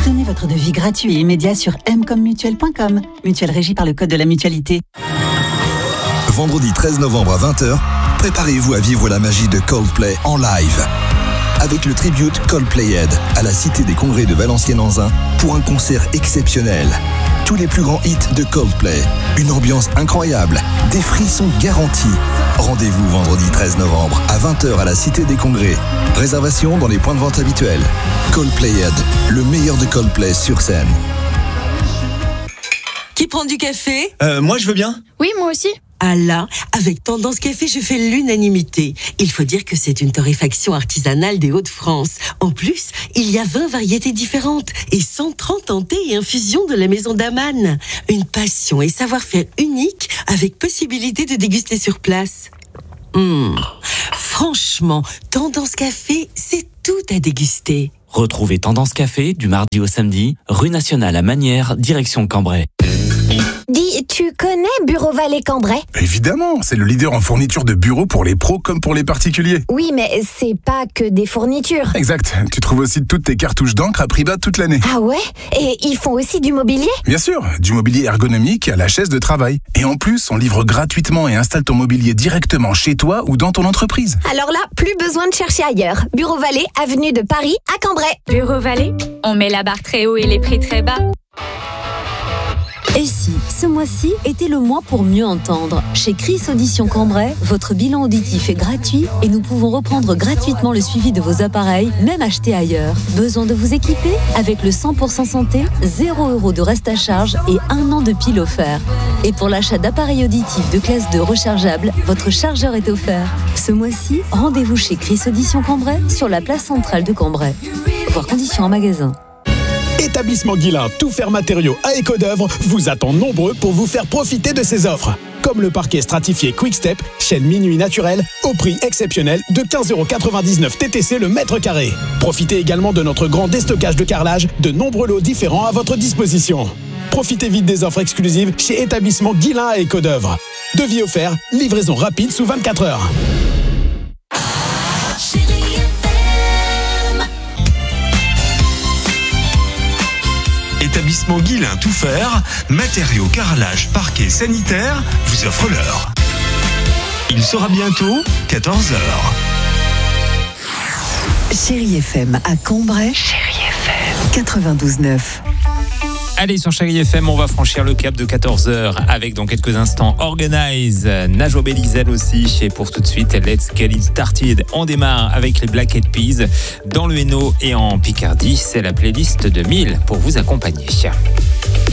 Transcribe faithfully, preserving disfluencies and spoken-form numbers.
Obtenez votre devis gratuit et immédiat sur m comme mutuelle point com. Mutuelle régie par le code de la mutualité. Vendredi treize novembre à vingt heures, préparez-vous à vivre la magie de Coldplay en live. Avec le tribute Coldplayed à la Cité des Congrès de Valenciennes-en-Zin pour un concert exceptionnel. Tous les plus grands hits de Coldplay. Une ambiance incroyable, des frissons garantis. Rendez-vous vendredi treize novembre à vingt heures à la Cité des Congrès. Réservation dans les points de vente habituels. Coldplayed, le meilleur de Coldplay sur scène. Qui prend du café ? Euh, moi je veux bien. Oui, moi aussi. Ah là, avec Tendance Café, je fais l'unanimité. Il faut dire que c'est une torréfaction artisanale des Hauts-de-France. En plus, il y a vingt variétés différentes et cent trente en thé et infusions de la maison d'Aman. Une passion et savoir-faire unique avec possibilité de déguster sur place. Mmh. Franchement, Tendance Café, c'est tout à déguster. Retrouvez Tendance Café du mardi au samedi, rue Nationale à Manières, direction Cambrai. Dis, tu connais Bureau Vallée Cambrai ? Évidemment, c'est le leader en fourniture de bureaux pour les pros comme pour les particuliers. Oui, mais c'est pas que des fournitures. Exact, tu trouves aussi toutes tes cartouches d'encre à prix bas toute l'année. Ah ouais ? Et ils font aussi du mobilier ? Bien sûr, du mobilier ergonomique à la chaise de travail. Et en plus, on livre gratuitement et installe ton mobilier directement chez toi ou dans ton entreprise. Alors là, plus besoin de chercher ailleurs. Bureau Vallée, avenue de Paris, à Cambrai. Bureau Vallée, on met la barre très haut et les prix très bas. Et si, ce mois-ci était le mois pour mieux entendre. Chez Chris Audition Cambrai, votre bilan auditif est gratuit et nous pouvons reprendre gratuitement le suivi de vos appareils, même achetés ailleurs. Besoin de vous équiper ? Avec le cent pour cent santé, zéro euro de reste à charge et un an de pile offert. Et pour l'achat d'appareils auditifs de classe deux rechargeables, votre chargeur est offert. Ce mois-ci, rendez-vous chez Chris Audition Cambrai sur la place centrale de Cambrai. Voir conditions en magasin. Établissement Guillain, tout faire matériaux à éco d'œuvre, vous attend nombreux pour vous faire profiter de ces offres. Comme le parquet stratifié Quickstep, chaîne minuit naturelle, au prix exceptionnel de quinze euros quatre-vingt-dix-neuf T T C le mètre carré. Profitez également de notre grand déstockage de carrelage, de nombreux lots différents à votre disposition. Profitez vite des offres exclusives chez Établissement Guillain à éco d'œuvre. Devis offert, livraison rapide sous vingt-quatre heures. Établissement Guillain tout faire, matériaux, carrelage, parquet, sanitaire, vous offre l'heure. Il sera bientôt quatorze heures. Chérie F M à Cambrai. Chérie F M quatre-vingt-douze neuf. Allez, sur Chérie F M, on va franchir le cap de quatorze heures avec dans quelques instants Organize, Najwa Belizel aussi. Et pour tout de suite, Let's Get It Started. On démarre avec les Black Eyed Peas dans le Hainaut et en Picardie. C'est la playlist de mille pour vous accompagner.